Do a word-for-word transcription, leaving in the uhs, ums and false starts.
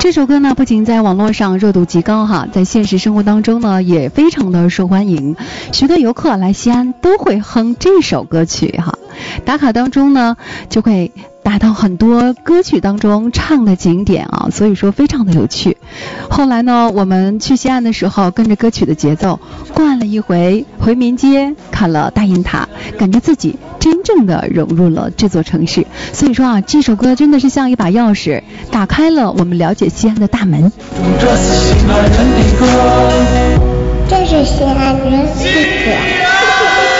这首歌呢不仅在网络上热度极高哈，在现实生活当中呢也非常的受欢迎，许多游客来西安都会哼这首歌曲哈。打卡当中呢就会打到很多歌曲当中唱的景点啊，所以说非常的有趣。后来呢我们去西安的时候，跟着歌曲的节奏逛了一回回民街，看了大雁塔，感觉自己真正的融入了这座城市。所以说啊，这首歌真的是像一把钥匙，打开了我们了解西安的大门。 这是西安人的歌，